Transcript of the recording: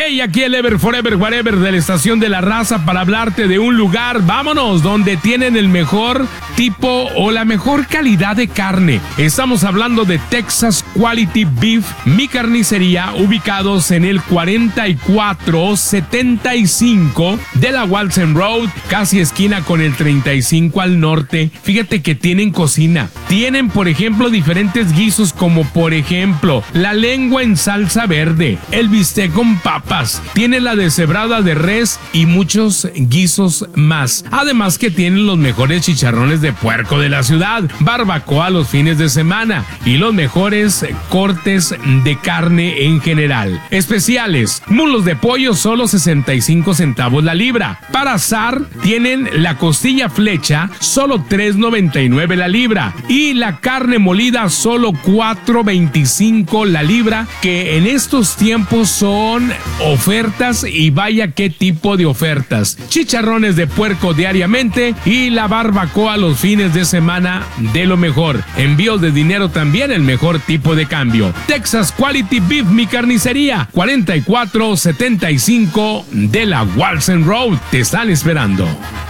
Hey, aquí el Ever Forever Whatever de la Estación de la Raza para hablarte de un lugar, vámonos, donde tienen el mejor tipo o la mejor calidad de carne. Estamos hablando de Texas Quality Beef, mi carnicería, ubicados en el 4475 de la Walsen Road, casi esquina con el 35 al norte. Fíjate que tienen cocina. Tienen, por ejemplo, diferentes guisos como, por ejemplo, la lengua en salsa verde, el bistec con papas, tiene la deshebrada de res y muchos guisos más. Además que tienen los mejores chicharrones de puerco de la ciudad, barbacoa los fines de semana y los mejores cortes de carne en general. Especiales: muslos de pollo solo 65 centavos la libra. Para asar tienen la costilla flecha solo $3.99 la libra y la carne molida solo $4.25 la libra, que en estos tiempos son ofertas y vaya qué tipo de ofertas. Chicharrones de puerco diariamente y la barbacoa los fines de semana de lo mejor. Envíos de dinero también, el mejor tipo de cambio. Texas Quality Beef, mi carnicería, 4475 de la Walsen Road. Te están esperando.